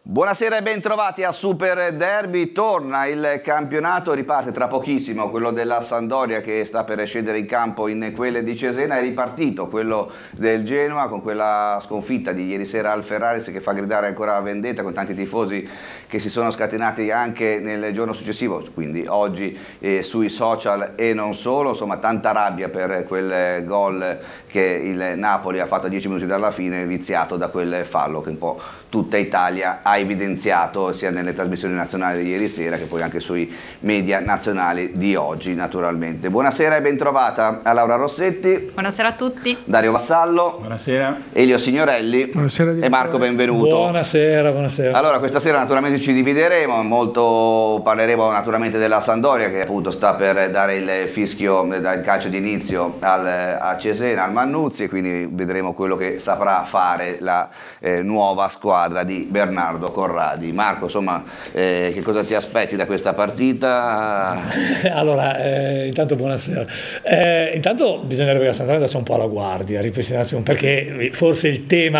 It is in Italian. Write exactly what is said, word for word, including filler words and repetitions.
Buonasera e ben trovati a Super Derby. Torna il campionato, riparte tra pochissimo quello della Sampdoria che sta per scendere in campo in quelle di Cesena. È ripartito quello del Genoa con quella sconfitta di ieri sera al Ferraris che fa gridare ancora vendetta, con tanti tifosi che si sono scatenati anche nel giorno successivo, quindi oggi eh, sui social e non solo. Insomma, tanta rabbia per quel gol che il Napoli ha fatto a dieci minuti dalla fine, viziato da quel fallo che un po' tutta Italia ha evidenziato sia nelle trasmissioni nazionali di ieri sera che poi anche sui media nazionali di oggi, naturalmente. Buonasera e ben trovata a Laura Rossetti. Buonasera a tutti. Dario Vassallo. Buonasera. Elio Signorelli. Buonasera. E Marco Benvenuto. Buonasera, buonasera. Allora, questa sera naturalmente ci divideremo, molto parleremo naturalmente della Sampdoria che appunto sta per dare il fischio dal calcio di inizio al, a Cesena, al Mannuzzi, e quindi vedremo quello che saprà fare la eh, nuova squadra di Bernardo Corradi. Marco, insomma, eh, che cosa ti aspetti da questa partita? Allora, eh, intanto buonasera. Eh, intanto bisognerebbe che la Sampdoria andasse un po' alla guardia, ripristinarsi un, perché forse il tema